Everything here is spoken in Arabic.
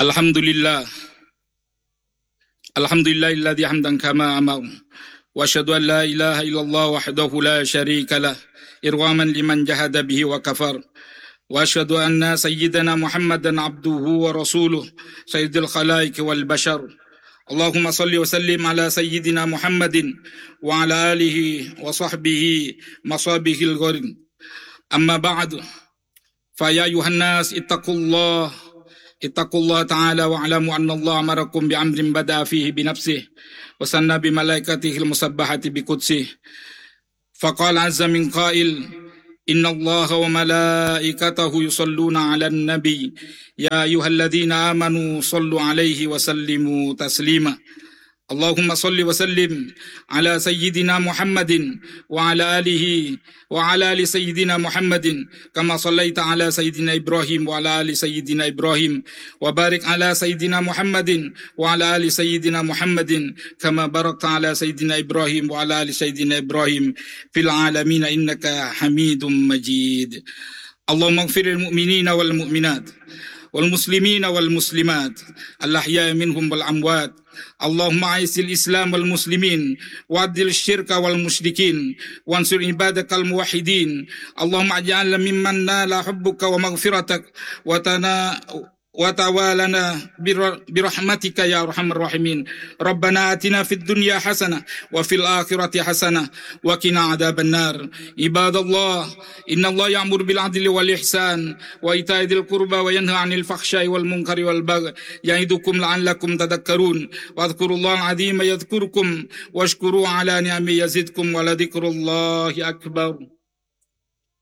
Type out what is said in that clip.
الحمد لله الذي حمدا كما أمر وأشهد أن لا إله إلا الله وحده لا شريك له إرغاما لمن جحد به وكفر وأشهد أن سيدنا محمدا عبده ورسوله سيد الخلائق والبشر اللهم صل وسلم على سيدنا محمد وعلى آله وصحبه مصابه الغر أما بعد فيا أيها الناس اتقوا الله تعالى واعلموا أن الله أمركم بأمر بدأ فيه بنفسه وثنى بملائكته المسبحة بقدسه فقال عز من قائل إن الله وملائكته يصلون على النبي يا أيها الذين آمنوا صلوا عليه وسلموا تسليما اللهم صل وسلم على سيدنا محمد وعلى آل سيدنا محمد كما صليت على سيدنا إبراهيم وعلى آل سيدنا إبراهيم وبارك على سيدنا محمد وعلى آل سيدنا محمد كما باركت على سيدنا إبراهيم وعلى آل سيدنا إبراهيم في العالمين إنك حميد مجيد اللهم اغفر المؤمنين والمؤمنات والمسلمين والمسلمات الأحياء منهم والأموات اللهم أعز الإسلام والمسلمين وأذل الشرك والمشركين وانصر عبادك الموحدين اللهم اجعلنا ممن نال حبك ومغفرتك وتوالنا برحمتك يا أرحم الراحمين ربنا آتنا في الدنيا حسنة وفي الآخرة حسنة وقنا عذاب النار عباد الله إن الله يأمر بالعدل والإحسان وإيتاء ذي القربى وينهى عن الفحشاء والمنكر والبغي يعظكم لعلكم تذكرون واذكروا الله العظيم يذكركم واشكروه على نعمه يزدكم ولذكر الله أكبر